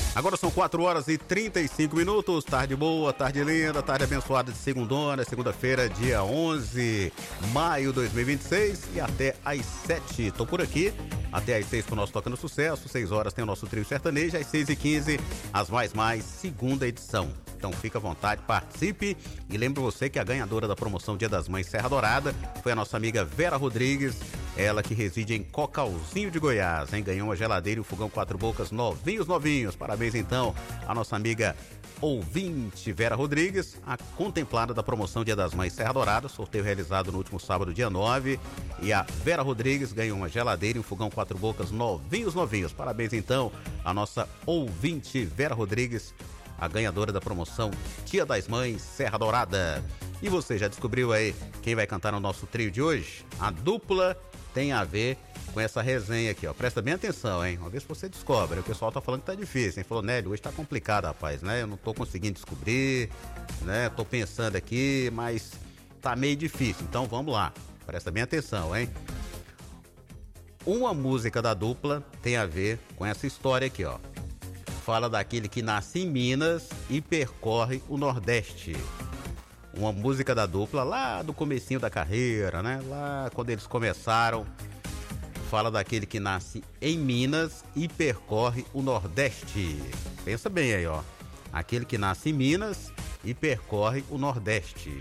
Agora são 4 horas e 35 minutos, tarde boa, tarde linda, tarde abençoada de segunda-feira, dia 11 de maio de 2026 e até às 7. Tô por aqui, até às 6 com o nosso Tocando Sucesso, 6 horas tem o nosso trio sertanejo, às 6h15, as mais, segunda edição. Então fica à vontade, participe e lembre você que a ganhadora da promoção Dia das Mães Serra Dourada foi a nossa amiga Vera Rodrigues, ela que reside em Cocalzinho de Goiás, hein? Ganhou uma geladeira e um fogão 4 bocas novinhos. Parabéns então à nossa amiga ouvinte Vera Rodrigues, a contemplada da promoção Dia das Mães Serra Dourada, sorteio realizado no último sábado, dia 9, e a Vera Rodrigues ganhou uma geladeira e um fogão 4 bocas novinhos. Parabéns então à nossa ouvinte Vera Rodrigues, a ganhadora da promoção Dia das Mães Serra Dourada. E você já descobriu aí quem vai cantar no nosso trio de hoje? A dupla tem a ver com essa resenha aqui, ó. Presta bem atenção, hein? Uma vez que você descobre, o pessoal tá falando que tá difícil, hein? Falou, Nélio, hoje tá complicado, rapaz, né? Eu não tô conseguindo descobrir, né? Tô pensando aqui, mas tá meio difícil. Então vamos lá, presta bem atenção, hein? Uma música da dupla tem a ver com essa história aqui, ó. Fala daquele que nasce em Minas e percorre o Nordeste. Uma música da dupla lá do comecinho da carreira, né? Lá quando eles começaram. Fala daquele que nasce em Minas e percorre o Nordeste. Pensa bem aí, ó. Aquele que nasce em Minas e percorre o Nordeste.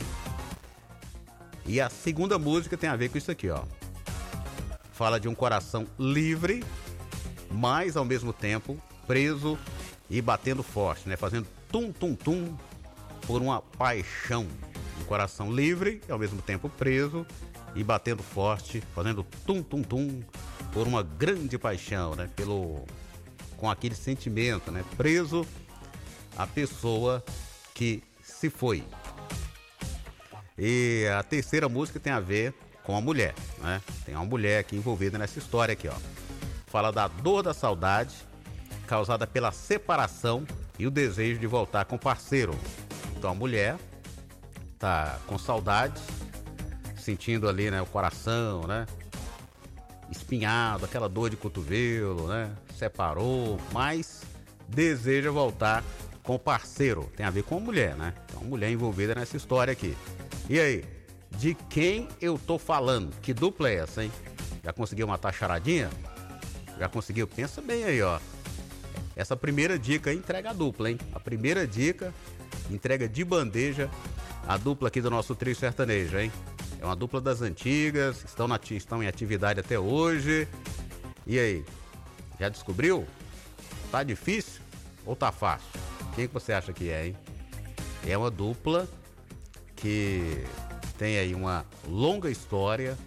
E a segunda música tem a ver com isso aqui, ó. Fala de um coração livre, mas ao mesmo tempo preso e batendo forte, né? Fazendo tum por uma paixão. Um coração livre e ao mesmo tempo preso e batendo forte, fazendo tum por uma grande paixão, né? Com aquele sentimento, né? Preso a pessoa que se foi. E a terceira música tem a ver com a mulher, né? Tem uma mulher aqui envolvida nessa história aqui, ó. Fala da dor da saudade causada pela separação e o desejo de voltar com o parceiro. Então a mulher tá com saudade, sentindo ali, né, o coração, né, espinhado, aquela dor de cotovelo, né, separou, mas deseja voltar com o parceiro. Tem a ver com a mulher, né? Então, mulher envolvida nessa história aqui. E aí, de quem eu tô falando? Que dupla é essa, hein? Já conseguiu matar a charadinha? Já conseguiu? Pensa bem aí, ó. Essa primeira dica entrega a dupla, hein? A primeira dica entrega de bandeja a dupla aqui do nosso trio sertanejo, hein? É uma dupla das antigas, estão em atividade até hoje. E aí, já descobriu? Tá difícil ou tá fácil? Quem que você acha que é, hein? É uma dupla que tem aí uma longa história,